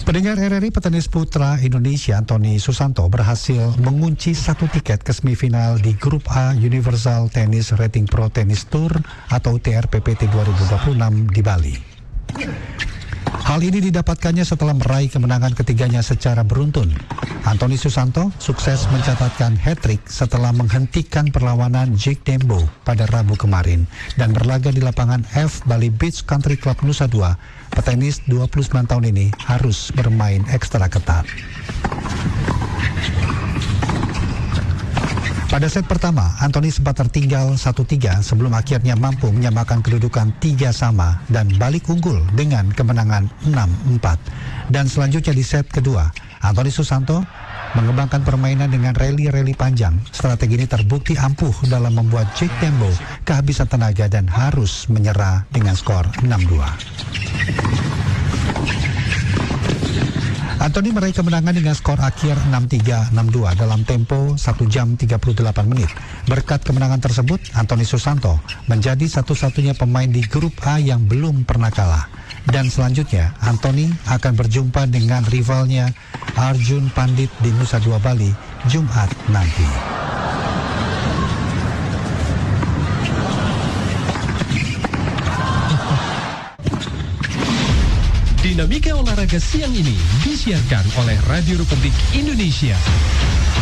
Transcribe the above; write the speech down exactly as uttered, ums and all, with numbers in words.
Pendengar R R I, petenis putra Indonesia Anthony Susanto berhasil mengunci satu tiket ke semifinal di Grup A Universal Tennis Rating Pro Tennis Tour atau T R P P T dua ribu dua puluh enam di Bali. Hal ini didapatkannya setelah meraih kemenangan ketiganya secara beruntun. Anthony Susanto sukses mencatatkan hat-trick setelah menghentikan perlawanan Jake Dembo pada Rabu kemarin dan berlaga di lapangan F Bali Beach Country Club Nusa Dua. Petenis dua puluh sembilan tahun ini harus bermain ekstra ketat. Pada set pertama, Anthony sempat tertinggal satu tiga sebelum akhirnya mampu menyamakan kedudukan tiga sama dan balik unggul dengan kemenangan enam empat. Dan selanjutnya di set kedua, Anthony Susanto mengembangkan permainan dengan rally-rally panjang. Strategi ini terbukti ampuh dalam membuat Jake Dembo kehabisan tenaga dan harus menyerah dengan skor enam dua. Anthony meraih kemenangan dengan skor akhir enam tiga enam dua dalam tempo satu jam tiga puluh delapan menit. Berkat kemenangan tersebut, Anthony Susanto menjadi satu-satunya pemain di grup A yang belum pernah kalah. Dan selanjutnya, Anthony akan berjumpa dengan rivalnya Arjun Pandit di Nusa Dua Bali Jumat nanti. Dinamika olahraga siang ini disiarkan oleh Radio Republik Indonesia.